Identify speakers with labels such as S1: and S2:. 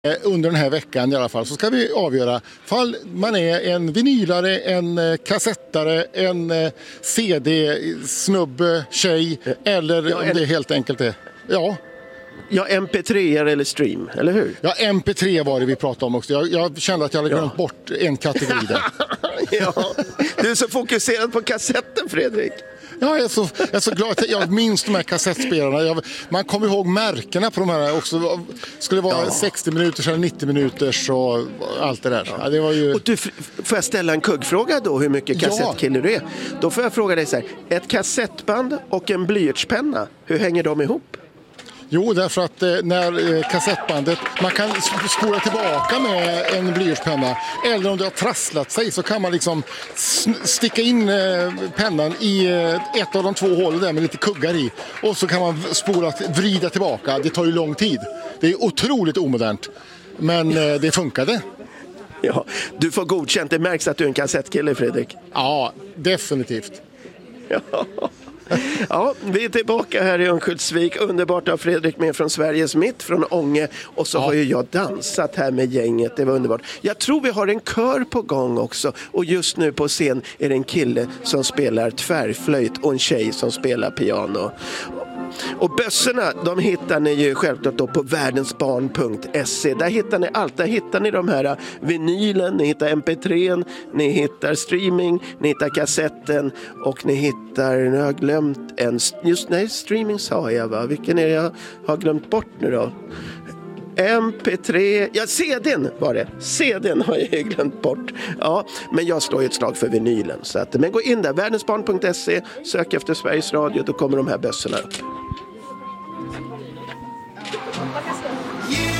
S1: Under den här veckan i alla fall så ska vi avgöra fall man är en vinylare, en kassettare, en CD-snubbe, tjej eller om det helt enkelt är...
S2: Ja, MP3 eller stream, eller hur?
S1: Ja, MP3 var det vi pratade om också. Jag kände att jag hade glömt bort en kategori där.
S2: Ja, du är så fokuserad på kassetten, Fredrik.
S1: Ja, jag är så glad att jag minns de här kassettspelarna. Man kommer ihåg märkena på de här också. Skulle det vara 60 minuter eller 90 minuter och allt det där. Ja, det var ju...
S2: Och du, får jag ställa en kuggfråga då, hur mycket kassettkille du är? Då får jag fråga dig så här, ett kassettband och en blyertspenna, hur hänger de ihop?
S1: Jo, därför att när kassettbandet, man kan spola tillbaka med en blyertspenna, eller om det har trasslat sig så kan man liksom sticka in pennan i ett av de två hålen där med lite kuggar i, och så kan man vrida tillbaka. Det tar ju lång tid. Det är otroligt omodernt, men det funkade.
S2: Ja, du får godkänt. Det märks att du är en kassettkille, Fredrik.
S1: Ja, definitivt.
S2: Ja, vi är tillbaka här i Örnsköldsvik. Underbart av Fredrik med från Sveriges mitt, från Ånge. Och så har ju jag dansat här med gänget. Det var underbart. Jag tror vi har en kör på gång också. Och just nu på scen är det en kille som spelar tvärflöjt och en tjej som spelar piano. Och bössorna, de hittar ni ju självklart då på världensbarn.se. Där hittar ni allt. Där hittar ni de här vinylen, ni hittar MP3, ni hittar streaming, ni hittar kassetten och ni hittar, nu har jag glömt en, just nej, streaming sa jag va? Vilken är det jag har glömt bort nu då? MP3, ja CD:n var det. CD:n har jag glömt bort. Ja, men jag slår ju ett slag för vinylen. Så att, men gå in där, världensbarn.se, sök efter Sveriges Radio, då kommer de här bössorna upp.